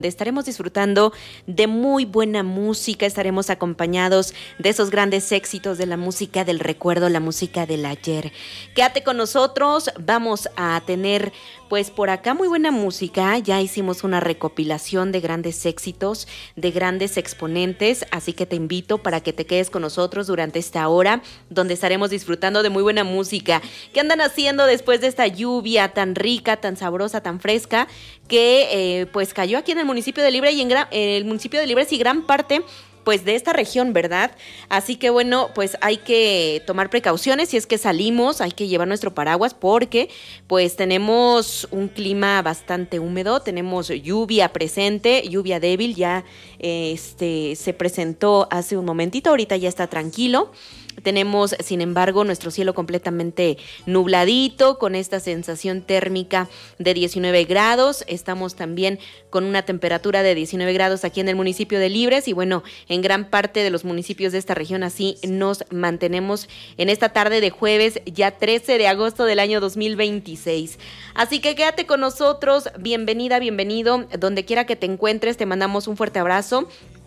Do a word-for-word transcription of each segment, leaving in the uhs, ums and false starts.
Estaremos disfrutando de muy buena música, estaremos acompañados de esos grandes éxitos de la música del recuerdo, la música del ayer. Quédate con nosotros, vamos a tener pues por acá muy buena música. Ya hicimos una recopilación de grandes éxitos, de grandes exponentes, así que te invito para que te quedes con nosotros durante esta hora, donde estaremos disfrutando de muy buena música. ¿Qué andan haciendo después de esta lluvia tan rica, tan sabrosa, tan fresca, que eh, pues cayó aquí en el municipio de Libres y en gran, eh, el municipio de Libres y gran parte pues de esta región, ¿verdad? Así que bueno, pues hay que tomar precauciones si es que salimos, hay que llevar nuestro paraguas porque pues tenemos un clima bastante húmedo, tenemos lluvia presente, lluvia débil, ya eh, este se presentó hace un momentito, ahorita ya está tranquilo. Tenemos, sin embargo, nuestro cielo completamente nubladito, con esta sensación térmica de diecinueve grados. Estamos también con una temperatura de diecinueve grados aquí en el municipio de Libres y bueno, en gran parte de los municipios de esta región así nos mantenemos en esta tarde de jueves, ya trece de agosto del año dos mil veintiséis. Así que quédate con nosotros, bienvenida, bienvenido, donde quiera que te encuentres, te mandamos un fuerte abrazo,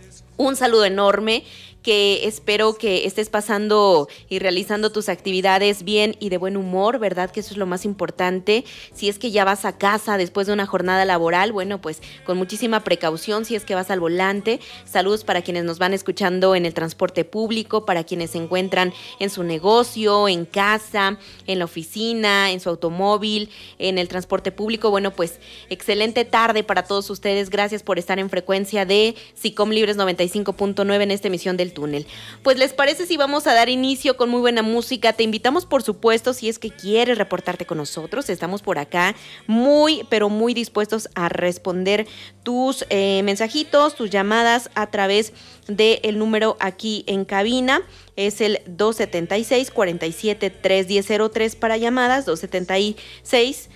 un saludo enorme, que espero que estés pasando y realizando tus actividades bien y de buen humor, ¿verdad? Que eso es lo más importante. Si es que ya vas a casa después de una jornada laboral, bueno, pues con muchísima precaución si es que vas al volante. Saludos para quienes nos van escuchando en el transporte público, para quienes se encuentran en su negocio, en casa, en la oficina, en su automóvil, en el transporte público. Bueno, pues excelente tarde para todos ustedes. Gracias por estar en frecuencia de SICOM Libres noventa y cinco punto nueve en esta emisión del túnel. Pues les parece si vamos a dar inicio con muy buena música. Te invitamos, por supuesto, si es que quieres reportarte con nosotros, estamos por acá muy pero muy dispuestos a responder tus eh, mensajitos, tus llamadas a través del número aquí en cabina. Es el dos setenta y seis, cuarenta y siete, trescientos diez cero tres para llamadas, dos setenta y seis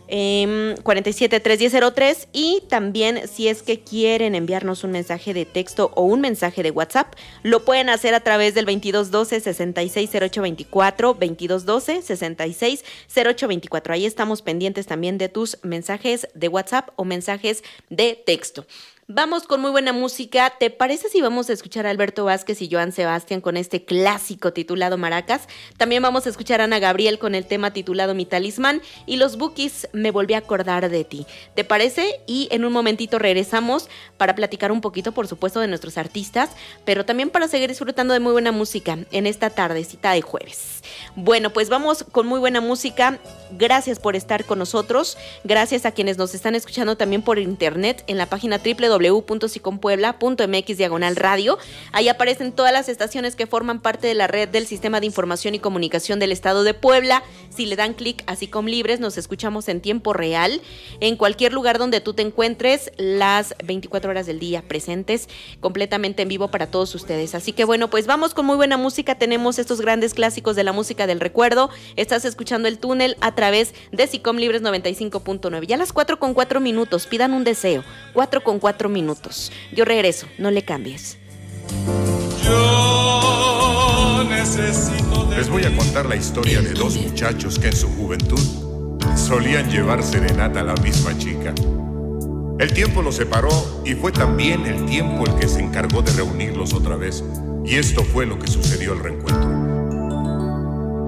Eh, cuarenta y siete, trescientos diez cero tres, y también si es que quieren enviarnos un mensaje de texto o un mensaje de WhatsApp, lo pueden hacer a través del veintidós doce, sesenta y seis cero ocho veinticuatro, veintidós doce, sesenta y seis cero ocho veinticuatro. Ahí estamos pendientes también de tus mensajes de WhatsApp o mensajes de texto. Vamos con muy buena música. ¿Te parece si vamos a escuchar a Alberto Vázquez y Joan Sebastián con este clásico titulado Maracas? También vamos a escuchar a Ana Gabriel con el tema titulado Mi Talismán y los Bukis, Me Volví a Acordar de Ti. ¿Te parece? Y en un momentito regresamos para platicar un poquito, por supuesto, de nuestros artistas, pero también para seguir disfrutando de muy buena música en esta tardecita de jueves. Bueno, pues vamos con muy buena música. Gracias por estar con nosotros. Gracias a quienes nos están escuchando también por internet en la página doble u doble u doble u punto sicompuebla punto m x diagonal radio. Ahí aparecen todas las estaciones que forman parte de la red del Sistema de Información y Comunicación del Estado de Puebla. Si le dan clic a SICOM Libres, nos escuchamos en tiempo real, en cualquier lugar donde tú te encuentres, las veinticuatro horas del día presentes, completamente en vivo para todos ustedes. Así que bueno, pues vamos con muy buena música. Tenemos estos grandes clásicos de la música del recuerdo. Estás escuchando El Túnel a través de SICOM Libres noventa y cinco punto nueve. Ya a las cuatro con cuatro minutos, pidan un deseo. cuatro con cuatro minutos. Yo regreso, no le cambies. Yo necesito de... Les voy a contar la historia de dos muchachos que en su juventud solían llevar serenata a la misma chica. El tiempo los separó y fue también el tiempo el que se encargó de reunirlos otra vez. Y esto fue lo que sucedió al reencuentro.